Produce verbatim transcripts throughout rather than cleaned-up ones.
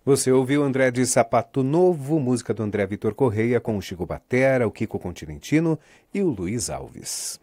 Você ouviu André de Sapato Novo, música do André Vitor Correia com o Chico Batera, o Kiko Continentino e o Luiz Alves.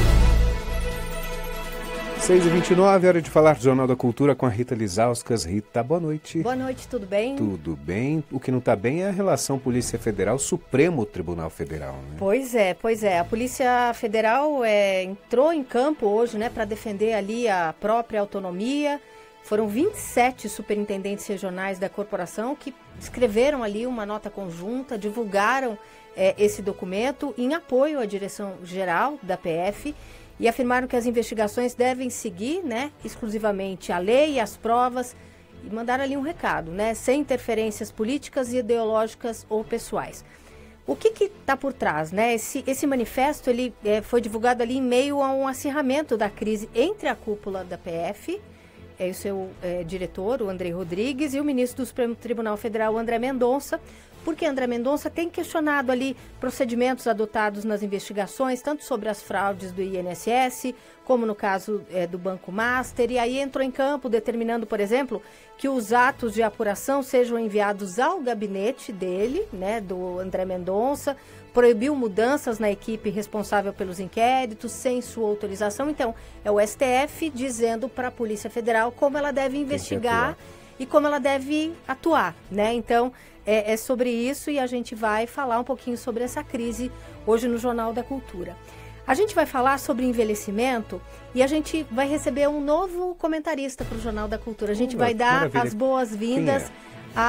seis e vinte e nove, hora de falar do Jornal da Cultura com a Rita Lizauskas. Rita, boa noite. Boa noite, tudo bem? Tudo bem. O que não está bem é a relação Polícia Federal-Supremo Tribunal Federal, né? Pois é, pois é. A Polícia Federal é, entrou em campo hoje, né, para defender ali a própria autonomia. Foram vinte e sete superintendentes regionais da corporação que escreveram ali uma nota conjunta, divulgaram é, esse documento em apoio à direção-geral da P F e afirmaram que as investigações devem seguir, né, exclusivamente a lei e as provas, e mandaram ali um recado, né, sem interferências políticas e ideológicas ou pessoais. O que está por trás, né? Esse, esse manifesto ele, é, foi divulgado ali em meio a um acirramento da crise entre a cúpula da P F, é o seu é, diretor, o André Rodrigues, e o ministro do Supremo Tribunal Federal, o André Mendonça, porque André Mendonça tem questionado ali procedimentos adotados nas investigações, tanto sobre as fraudes do I N S S, como no caso é, do Banco Master, e aí entrou em campo determinando, por exemplo, que os atos de apuração sejam enviados ao gabinete dele, né, do André Mendonça, proibiu mudanças na equipe responsável pelos inquéritos, sem sua autorização. Então, é o S T F dizendo para a Polícia Federal como ela deve investigar e como ela deve atuar, né? Então, é, é sobre isso e a gente vai falar um pouquinho sobre essa crise hoje no Jornal da Cultura. A gente vai falar sobre envelhecimento e a gente vai receber um novo comentarista para o Jornal da Cultura. A gente oh, vai dar maravilha. As boas-vindas é?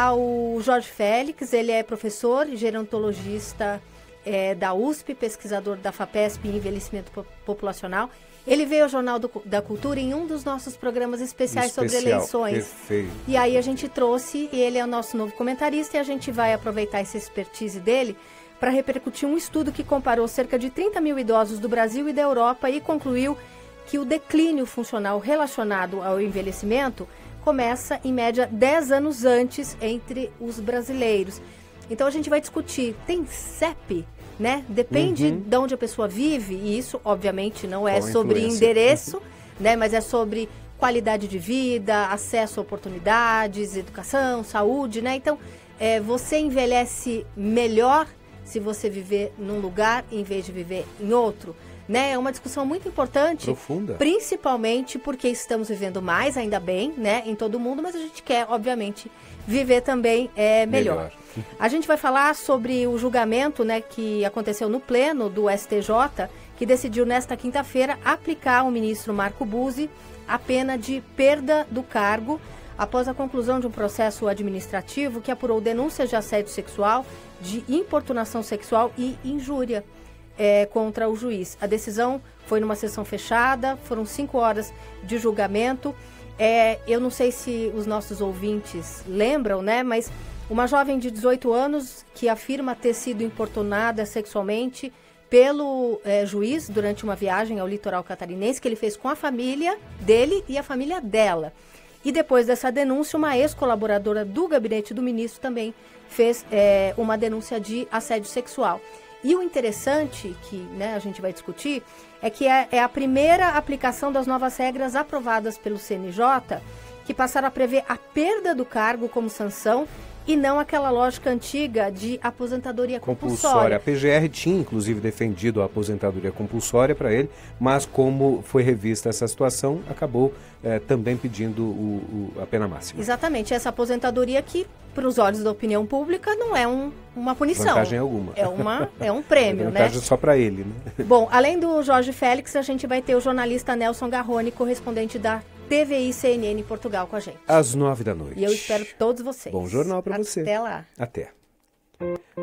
ao Jorge Félix. Ele é professor e gerontologista é, da U S P, pesquisador da FAPESP em envelhecimento populacional. Ele veio ao Jornal do, da Cultura em um dos nossos programas especiais Especial, sobre eleições. Perfeito. E aí a gente trouxe, e ele é o nosso novo comentarista, e a gente vai aproveitar essa expertise dele para repercutir um estudo que comparou cerca de trinta mil idosos do Brasil e da Europa e concluiu que o declínio funcional relacionado ao envelhecimento começa, em média, dez anos antes entre os brasileiros. Então a gente vai discutir, tem C E P? Né? Depende uhum. de onde a pessoa vive, e isso, obviamente, não é Qual sobre endereço, uhum. né? Mas é sobre qualidade de vida, acesso a oportunidades, educação, saúde, né? Então, é, você envelhece melhor se você viver num lugar em vez de viver em outro, né? É uma discussão muito importante, profunda, principalmente porque estamos vivendo mais, ainda bem, né? Em todo mundo, mas a gente quer, obviamente, viver também é, melhor. melhor. A gente vai falar sobre o julgamento, né, que aconteceu no pleno do S T J, que decidiu nesta quinta-feira aplicar ao ministro Marco Buzzi a pena de perda do cargo após a conclusão de um processo administrativo que apurou denúncias de assédio sexual, de importunação sexual e injúria é, contra o juiz. A decisão foi numa sessão fechada, foram cinco horas de julgamento. É, eu não sei se os nossos ouvintes lembram, né, mas uma jovem de dezoito anos que afirma ter sido importunada sexualmente pelo é, juiz durante uma viagem ao litoral catarinense que ele fez com a família dele e a família dela. E depois dessa denúncia, uma ex-colaboradora do gabinete do ministro também fez é, uma denúncia de assédio sexual. E o interessante, que né, a gente vai discutir, é que é, é a primeira aplicação das novas regras aprovadas pelo C N J, que passaram a prever a perda do cargo como sanção e não aquela lógica antiga de aposentadoria compulsória. compulsória. A P G R tinha, inclusive, defendido a aposentadoria compulsória para ele, mas como foi revista essa situação, acabou eh, também pedindo o, o, a pena máxima. Exatamente, essa aposentadoria que, para os olhos da opinião pública, não é um, uma punição. Vantagem alguma. É, uma, é um prêmio, é vantagem né? só para ele, né? Bom, além do Jorge Félix, a gente vai ter o jornalista Nelson Garrone, correspondente da T V I C N N em Portugal com a gente. Às nove da noite. E eu espero todos vocês. Bom jornal para você. Até lá. Até.